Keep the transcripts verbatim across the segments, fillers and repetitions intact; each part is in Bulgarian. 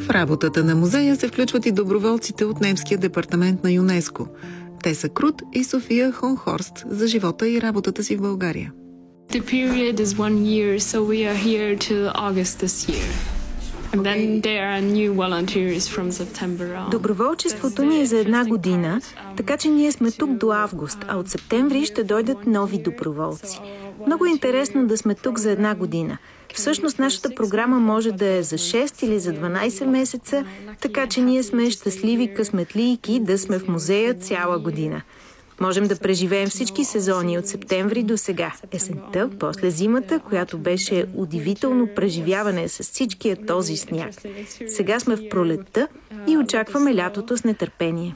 В работата на музея се включват и доброволците от немския департамент на ЮНЕСКО. Те са Крут и София Хонхорст за живота и работата си в България. The period is one year, so we are here till August this year. And then there are new volunteers from September on. Доброволчеството ни е за една година, така че ние сме тук до август, а от септември ще дойдат нови доброволци. Много е интересно да сме тук за една година. Всъщност нашата програма може да е за шест или за дванайсет месеца, така че ние сме щастливи късметлийки да сме в музея цяла година. Можем да преживеем всички сезони от септември до сега. Есента, после зимата, която беше удивително преживяване с всичкия този сняг. Сега сме в пролетта и очакваме лятото с нетърпение.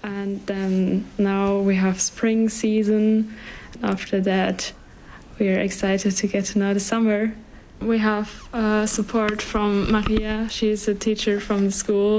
We have uh, support from Maria. She is a teacher from the school.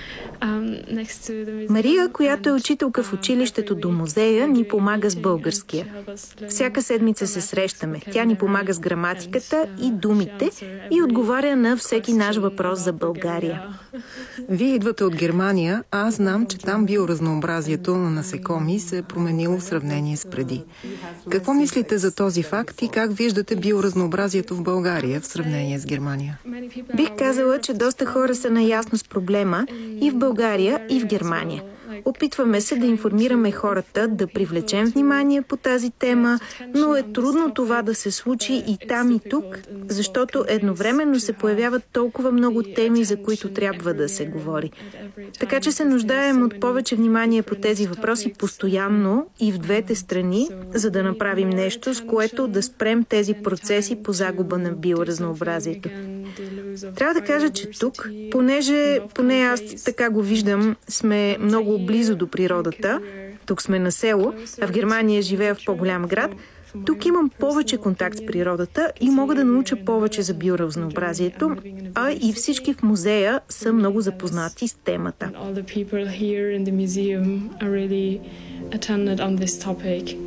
Мария, която е учителка в училището до музея, ни помага с българския. Всяка седмица се срещаме. Тя ни помага с граматиката и думите и отговаря на всеки наш въпрос за България. Вие идвате от Германия, а аз знам, че там биоразнообразието на насекоми се е променило в сравнение с преди. Какво мислите за този факт и как виждате биоразнообразието в България в сравнение с Германия? Бих казала, че доста хора са наясно с проблема и в България, и в Германия. Опитваме се да информираме хората, да привлечем внимание по тази тема, но е трудно това да се случи и там, и тук, защото едновременно се появяват толкова много теми, за които трябва да се говори. Така че се нуждаем от повече внимание по тези въпроси постоянно и в двете страни, за да направим нещо, с което да спрем тези процеси по загуба на биоразнообразието. Трябва да кажа, че тук, понеже поне аз така го виждам, сме много близо до природата, тук сме на село, а в Германия живея в по-голям град, тук имам повече контакт с природата и мога да науча повече за биоразнообразието, а и всички в музея са много запознати с темата.